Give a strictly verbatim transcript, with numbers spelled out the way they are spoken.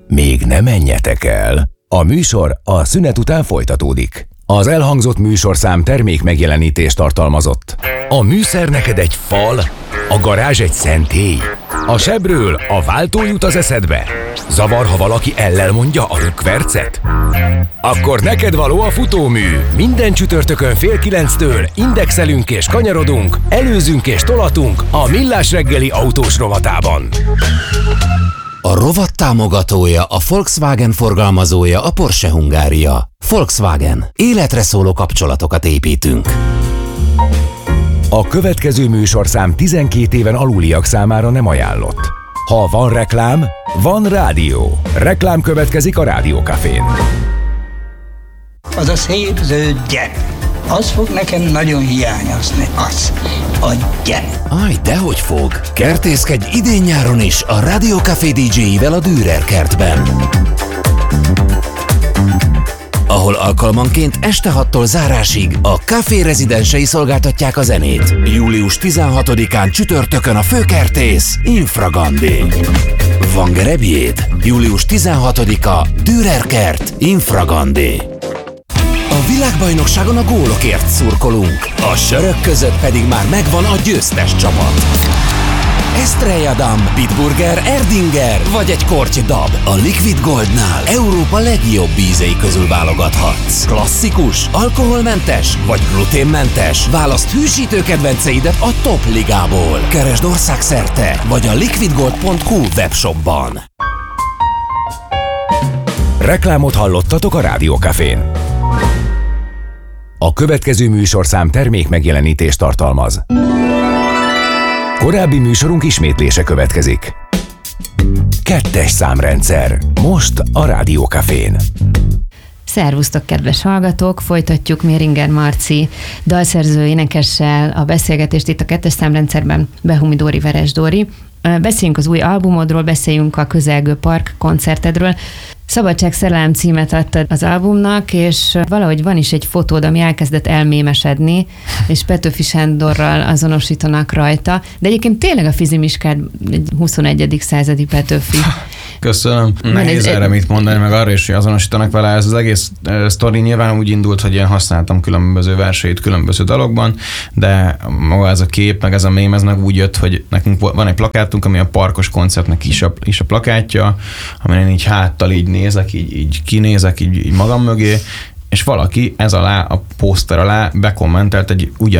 Még ne menjetek el! A műsor a szünet után folytatódik. Az elhangzott műsorszám termék megjelenítést tartalmazott. A műszer neked egy fal, a garázs egy szentély. A sebről a váltó jut az eszedbe. Zavar, ha valaki ellel mondja a rökkvercet? Akkor neked való a futómű. Minden csütörtökön fél kilenctől indexelünk és kanyarodunk, előzünk és tolatunk a Millás reggeli autós rovatában. A rovat támogatója, a Volkswagen forgalmazója, a Porsche Hungária. Volkswagen. Életre szóló kapcsolatokat építünk. A következő műsorszám tizenkét éven aluliak számára nem ajánlott. Ha van reklám, van rádió. Reklám következik a Rádiókafén. Az a szép zöld gyere, az fog nekem nagyon hiányozni, az, a gyere. Aj, dehogy fog. Kertészkedj idén-nyáron is a Rádiókafé dé dzséivel a Dürer kertben, ahol alkalmanként este hattól zárásig a Café rezidensei szolgáltatják a zenét. július tizenhatodikán csütörtökön a főkertész Infragandi. Van gerebjéd? július tizenhatodika Dürer kert Infragandi. A világbajnokságon a gólokért szurkolunk, a sörök között pedig már megvan a győztes csapat. Estrella Damm, Bitburger, Erdinger vagy egy korty dab. A Liquid Goldnál Európa legjobb ízei közül válogathatsz. Klasszikus, alkoholmentes vagy gluténmentes? Válaszd hűsítő kedvenceidet a top ligából. Keresd országszerte vagy a liquidgold pont hu webshopban. Reklámot hallottatok a Rádiókafén. A következő műsorszám termék megjelenítést tartalmaz. Korábbi műsorunk ismétlése következik. Kettes számrendszer. Most a Rádiókafén. Szervusztok, kedves hallgatók! Folytatjuk Méringer Marci dalszerző énekessel a beszélgetést itt a kettes számrendszerben. Behumi Dóri, Veres Dóri. Beszéljünk az új albumodról, beszéljünk a közelgő park koncertedről. Szabadság szerelem címet adtad az albumnak, és valahogy van is egy fotód, ami elkezdett elmémesedni, és Petőfi Sándorral azonosítanak rajta, de egyébként tényleg a fizimiskád egy huszonegyedik századi Petőfi. Köszönöm. Nehéz erre mit mondani, meg arra is, hogy azonosítanak vele. Ez az egész sztori nyilván úgy indult, hogy én használtam különböző verseit különböző dalokban, de maga ez a kép, meg ez a mém, ez meg úgy jött, hogy nekünk van egy plakátunk, ami a parkos koncertnek is a, is a plakátja, amin én így háttal így nézek, így, így kinézek így, így magam mögé, és valaki ez alá, a poszter alá bekommentelt egy ugyan